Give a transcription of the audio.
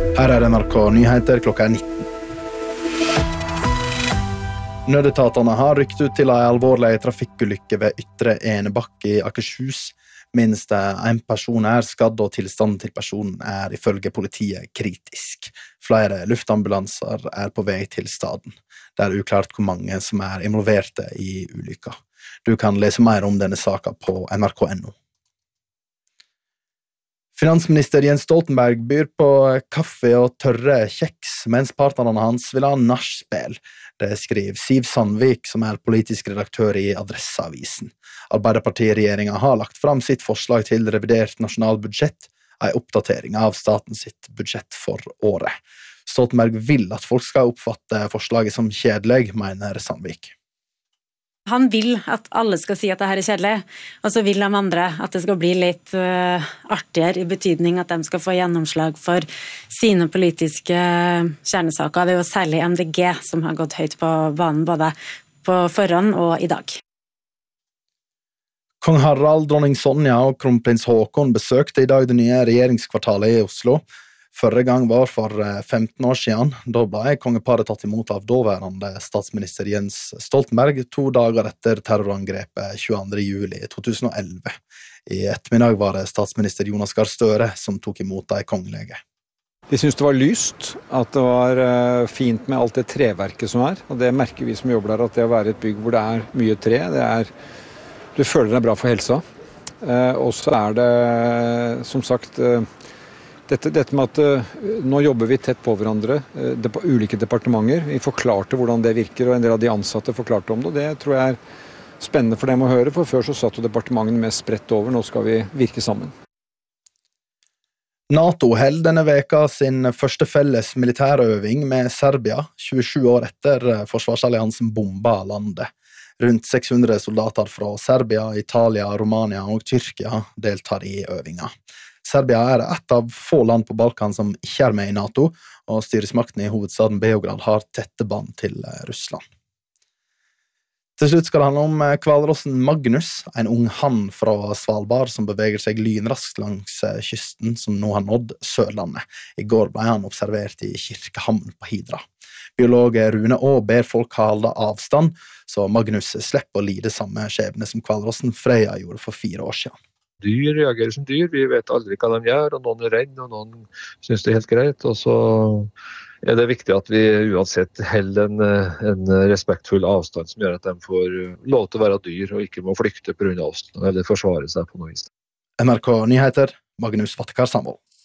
Her NRK Nyheter klokka 19. Nødetatene har rykt ut til en alvorlig trafikkulykke ved Ytre Enebakk i Akershus. Minst en person skadd, og tilstanden til personen ifølge politiet kritisk. Flere luftambulanser på vei til staden. Det uklart hvor mange som involverte i ulykka. Du kan lese mer om denne saken på nrk.no. Finansminister Jens Stoltenberg byr på kaffe og tørre kjeks, mens partnerne hans vil ha nachspiel. Det skriver Siv Sandvik, som politisk redaktør i Adresseavisen. Arbeiderpartiregjeringen har lagt fram sitt forslag til revidert nasjonalbudsjett, en oppdatering av statens sitt budsjett for året. Stoltenberg vil at folk skal oppfatte forslaget som kjedelig, mener Sandvik. Han vil at alle skal si at det her kjedelig, og så vil de andre at det skal bli litt artigere i betydning at de skal få gjennomslag for sine politiske kjernesaker. Det jo særlig MDG som har gått høyt på banen både på forhånd og i dag. Kong Harald, dronning Sonja og kronprins Håkon besøkte i dag det nye regjeringskvartalet i Oslo. Forrige gang var for 15 år siden. Da ble kongeparet tatt imot av daværende statsminister Jens Stoltenberg 2 dager etter terrorangrepet 22. juli 2011. I ettermiddag var det statsminister Jonas Gahr Støre som tok imot de kongelige. Vi synes det var lyst, at det var fint med alt det treverket som og det merker vi som jobber der, at det å være et bygg hvor det mye tre, du føler det bra for helsa. Og så det, som sagt, dette med at nå jobber vi tett på hverandre, på ulike departementer. Vi forklarte hvordan det virker, og en del av de ansatte forklarte om det. Det tror jeg spennende for dem å høre, for før så satt jo departementene mest spredt over, nå skal vi virke sammen. NATO held denne veka sin første felles militærøving med Serbia, 27 år etter forsvarsalliansen bomba landet. Rundt 600 soldater fra Serbia, Italia, Romania og Tyrkia deltar i øvinga. Serbia et av få land på Balkan som ikke med i NATO, og styresmakten i hovedstaden Beograd har tette bånd til Russland. Til slutt skal det handle om hvalrossen Magnus, en ung hann fra Svalbard som beveger seg lynraskt langs kysten som nå har nådd Sørlandet. I går ble han observert i Kirkehamn på Hidra. Biolog Rune Aa ber folk holde avstand, så Magnus slipper å lide samme skjebne som hvalrossen Freya gjorde for 4 år siden. Dyr reagerer som dyr, vi vet aldri hva de gjør, og noen redd, og noen synes det helt greit, og så det viktig at vi uansett holder en respektfull avstand som gjør at de får lov til å være dyr, og ikke må flykte på grunn av oss, eller forsvare seg på noe vis. NRK Nyheter, Magnus Vattekar Sandvold.